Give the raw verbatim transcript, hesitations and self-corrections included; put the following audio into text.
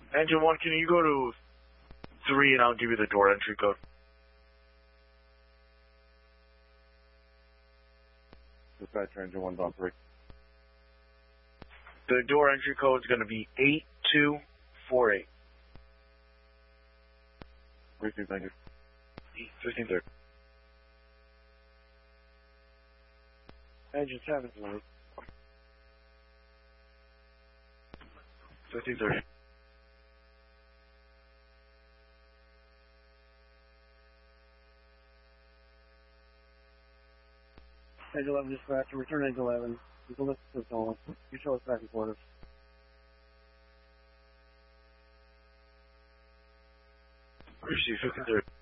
Engine one, can you go to three and I'll give you the door entry code? Dispatcher, engine one's on three. The door entry code is going to be eight two four eight. Receive, thank you. fifteen thirty. Engine seven's late. fifteen thirty. Engine eleven dispatcher, return engine eleven. You can listen to the phone. You show us back in quarters. Receive fifteen thirty.